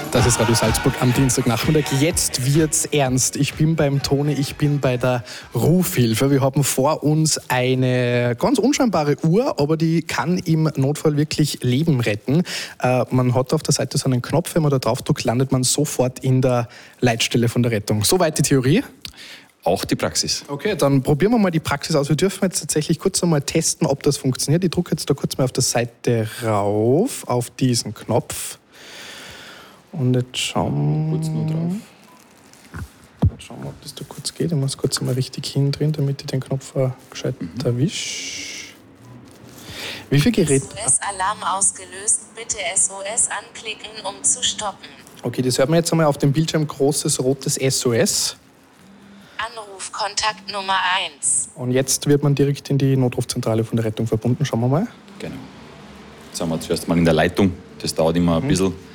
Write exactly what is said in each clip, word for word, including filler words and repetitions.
Das ist Radio Salzburg am Dienstagnachmittag. Jetzt wird's ernst. Ich bin beim Toni, ich bin bei der Rufhilfe. Wir haben vor uns eine ganz unscheinbare Uhr, aber die kann im Notfall wirklich Leben retten. Äh, man hat auf der Seite so einen Knopf, wenn man da drauf drückt, landet man sofort in der Leitstelle von der Rettung. Soweit die Theorie. Auch die Praxis. Okay, dann probieren wir mal die Praxis aus. Wir dürfen jetzt tatsächlich kurz einmal testen, ob das funktioniert. Ich drücke jetzt da kurz mal auf der Seite rauf, auf diesen Knopf. Und jetzt schauen wir kurz nur drauf. Jetzt schauen wir, ob das da kurz geht. Ich muss kurz mal richtig hindrehen, damit ich den Knopf gescheit mhm. erwische. Wie viel Gerät? S O S-Alarm ausgelöst. Bitte S O S anklicken, um zu stoppen. Okay, das hört man jetzt einmal auf dem Bildschirm. Großes rotes S O S. Anruf Kontakt Nummer eins. Und jetzt wird man direkt in die Notrufzentrale von der Rettung verbunden. Schauen wir mal. Genau. Jetzt sind wir zuerst mal in der Leitung. Das dauert immer ein mhm. bisschen.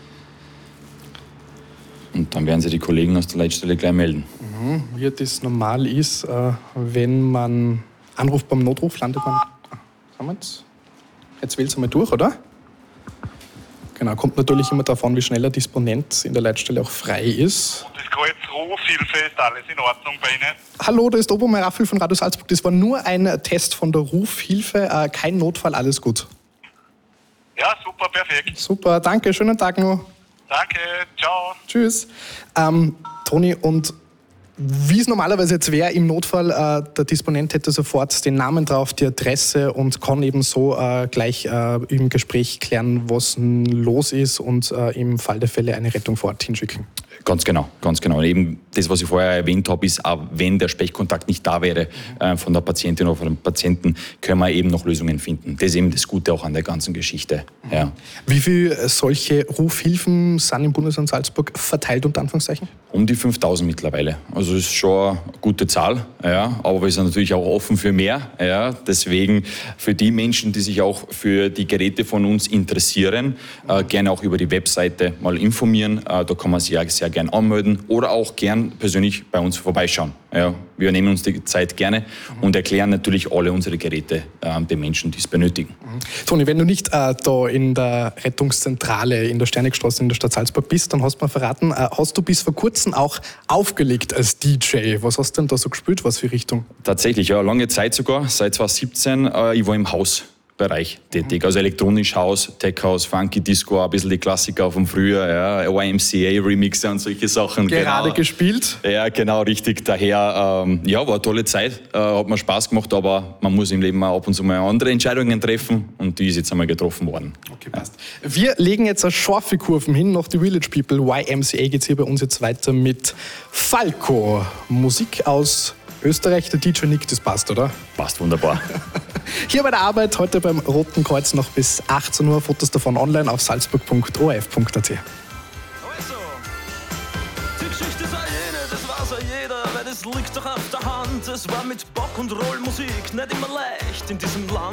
Und dann werden sich die Kollegen aus der Leitstelle gleich melden. Mhm. Wie das normal ist, äh, wenn man anruft beim Notruf, landet man... Ah, jetzt jetzt wählt es einmal durch, oder? Genau, kommt natürlich immer darauf an, wie schnell der Disponent in der Leitstelle auch frei ist. Das Kreuz Rufhilfe, ist alles in Ordnung bei Ihnen? Hallo, da ist Obermeier Raffel von Radio Salzburg. Das war nur ein Test von der Rufhilfe, äh, kein Notfall, alles gut. Ja, super, perfekt. Super, danke, schönen Tag noch. Danke, ciao. Tschüss. Ähm, Toni, und wie es normalerweise jetzt wäre im Notfall, äh, der Disponent hätte sofort den Namen drauf, die Adresse und kann eben so äh, gleich äh, im Gespräch klären, was los ist und äh, im Fall der Fälle eine Rettung vor Ort hinschicken. Ganz genau, ganz genau. Und eben das, was ich vorher erwähnt habe, ist, auch wenn der Sprechkontakt nicht da wäre äh, von der Patientin oder von dem Patienten, können wir eben noch Lösungen finden. Das ist eben das Gute auch an der ganzen Geschichte. Mhm. Ja. Wie viele solche Rufhilfen sind im Bundesland Salzburg verteilt, unter Anführungszeichen? Um die fünftausend mittlerweile. Also das ist schon eine gute Zahl, ja, aber wir sind natürlich auch offen für mehr. Ja. Deswegen für die Menschen, die sich auch für die Geräte von uns interessieren, äh, gerne auch über die Webseite mal informieren. Äh, da kann man sich ja sehr gern anmelden oder auch gern persönlich bei uns vorbeischauen. Ja, wir nehmen uns die Zeit gerne und erklären natürlich alle unsere Geräte äh, den Menschen, die es benötigen. Mhm. Toni, wenn du nicht äh, da in der Rettungszentrale in der Sternigstraße in der Stadt Salzburg bist, dann hast du mir verraten, äh, hast du bis vor kurzem auch aufgelegt als D J. Was hast du denn da so gespielt? Was für Richtung? Tatsächlich, ja, lange Zeit sogar, seit zwanzig siebzehn. Äh, ich war im Haus. Bereich tätig. Mhm. Also elektronisch Haus, Tech House, Funky Disco, ein bisschen die Klassiker vom Frühjahr, ja, Y M C A Remixer und solche Sachen. Gerade genau. gespielt? Ja, genau, richtig. Daher, ähm, ja, war eine tolle Zeit, äh, hat mir Spaß gemacht, aber man muss im Leben auch ab und zu mal andere Entscheidungen treffen und die ist jetzt einmal getroffen worden. Okay, passt. Ja. Wir legen jetzt eine scharfe Kurven hin nach die Village People. Y M C A geht es hier bei uns jetzt weiter mit Falco. Musik aus Österreich, der D J Nick, das passt, oder? Passt wunderbar. Hier bei der Arbeit, heute beim Roten Kreuz noch bis achtzehn Uhr. Fotos davon online auf salzburg punkt o r f punkt a t. Also, die Geschichte sei jene, das war so jeder, weil das liegt doch auf der Hand. Es war mit Bock und Rollmusik nicht immer leicht in diesem Land.